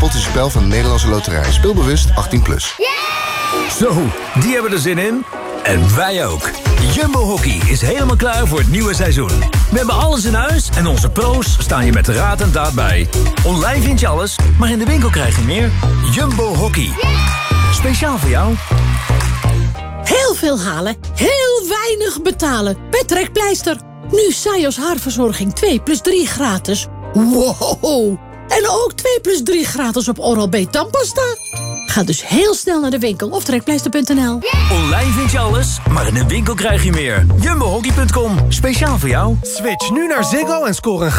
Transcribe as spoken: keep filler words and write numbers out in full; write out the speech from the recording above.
Spot is een spel van de Nederlandse Loterij. Speelbewust achttien plus. Zo, die hebben er zin in. En wij ook. Jumbo Hockey is helemaal klaar voor het nieuwe seizoen. We hebben alles in huis en onze pro's staan je met raad en daad bij. Online vind je alles, maar in de winkel krijg je meer. Jumbo Hockey. Speciaal voor jou. Heel veel halen, heel weinig betalen. Bij Trekpleister. Nu Sajos haarverzorging twee plus drie gratis. Wow! En ook twee plus drie gratis op Oral-B tandpasta. Ga dus heel snel naar de winkel of trekpleister punt n l. Online vind je alles, maar in de winkel krijg je meer. jumbo hockey punt com. Speciaal voor jou. Switch nu naar Ziggo en score een